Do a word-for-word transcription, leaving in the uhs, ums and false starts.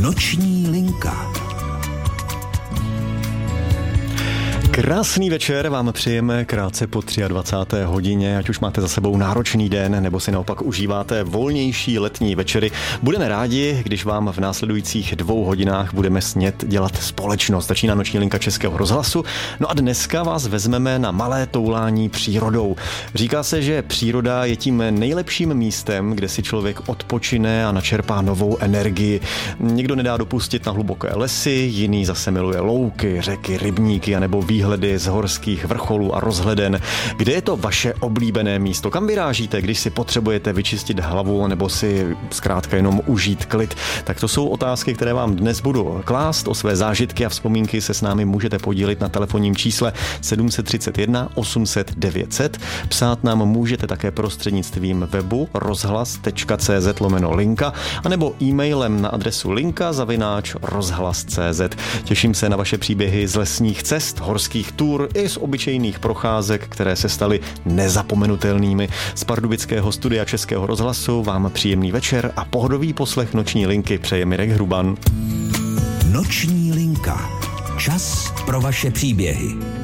Noční linka. Krásný večer vám přejeme krátce po dvacáté třetí hodině, ať už máte za sebou náročný den, nebo si naopak užíváte volnější letní večery. Budeme rádi, když vám v následujících dvou hodinách budeme smět dělat společnost. Začíná noční linka Českého rozhlasu. No a dneska vás vezmeme na malé toulání přírodou. Říká se, že příroda je tím nejlepším místem, kde si člověk odpočine a načerpá novou energii. Někdo nedá dopustit na hluboké lesy, jiný zase miluje louky, řeky, rybníky anebo výhledy z horských vrcholů a rozhleden. Kde je to vaše oblíbené místo? Kam vyrážíte, když si potřebujete vyčistit hlavu nebo si zkrátka jenom užít klid? Tak to jsou otázky, které vám dnes budu klást. O své zážitky a vzpomínky se s námi můžete podílit na telefonním čísle sedm tři jedna osm set devět set. Psát nám můžete také prostřednictvím webu rozhlas tečka cé zet lomeno linka anebo e-mailem na adresu linka zavináč rozhlas tečka cé zet. Těším se na vaše příběhy z lesních cest, horských tur i z obyčejných procházek, které se staly nezapomenutelnými. Z pardubického studia Českého rozhlasu vám příjemný večer a pohodový poslech noční linky přeje Mirek Hruban. Noční linka. Čas pro vaše příběhy.